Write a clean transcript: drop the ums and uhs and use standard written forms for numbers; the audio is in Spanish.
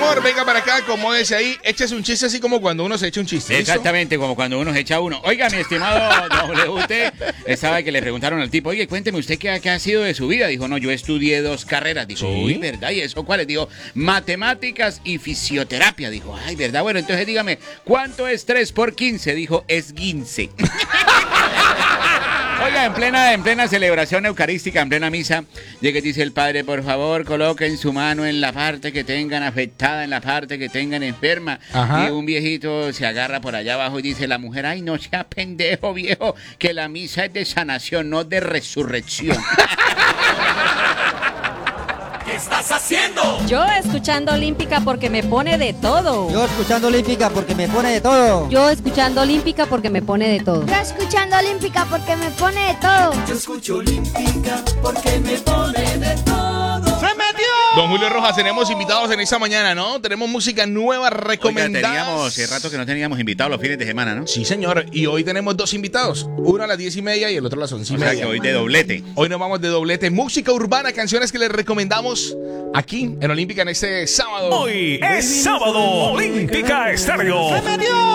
humor, venga para acá, acomódese ahí, échese un chiste así como cuando uno se echa un chiste. ¿Listo? Exactamente, como cuando uno se echa uno. Oiga, mi estimado WT, estaba que le preguntaron al tipo, oye, cuénteme usted qué ha sido de su vida. Dijo, no, yo estudié 2 carreras. Dijo, ¿Sí? uy, ¿verdad? ¿Y eso cuáles? Dijo, matemáticas y fisioterapia. Dijo, ay, ¿verdad? Bueno, entonces dígame, ¿cuánto es 3 por 15? Dijo, es 15. Oiga, en plena celebración eucarística, en plena misa, llega y dice el padre, por favor, coloquen su mano en la parte que tengan afectada, en la parte que tengan enferma. Ajá. Y un viejito se agarra por allá abajo y dice la mujer, ay, no sea pendejo, viejo, que la misa es de sanación, no de resurrección. ¿Qué estás haciendo? Yo escuchando Olímpica porque me pone de todo. Yo escuchando Olímpica porque me pone de todo. Yo escuchando Olímpica porque me pone de todo. Yo escuchando Olímpica porque me pone de todo. Yo escucho Olímpica porque me pone de todo. ¡Se metió! Don Julio Rojas, tenemos invitados en esta mañana, ¿no? Tenemos música nueva recomendada. Teníamos hace rato que no teníamos invitados los fines de semana, ¿no? Sí, señor. Y hoy tenemos 2 invitados. Uno a las 10:30 y el otro a las 11:30. O sea que hoy de doblete. Hoy nos vamos de doblete. Música urbana, canciones que les recomendamos aquí en Olímpica en este sábado. Hoy es sábado, Olímpica Estéreo.